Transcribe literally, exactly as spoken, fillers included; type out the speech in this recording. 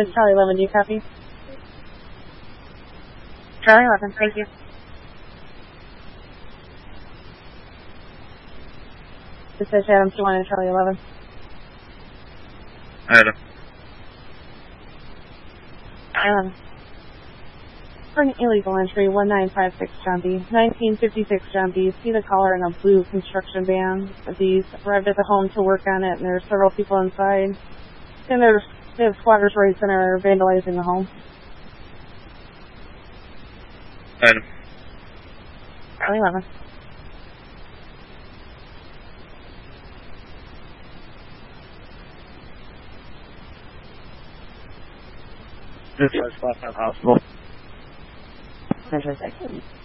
Charlie eleven, do you copy? Charlie eleven, thank you. This is Adams two one and Charlie eleven. Adam. eleven. For an illegal entry, one nine five six John B. nineteen fifty-six John B. See the caller in a blue construction van. These arrived at the home to work on it, and there are several people inside. And there's they have squatters' rights and are vandalizing the home. Adam. Charlie eleven. This is Hospital. Interesting.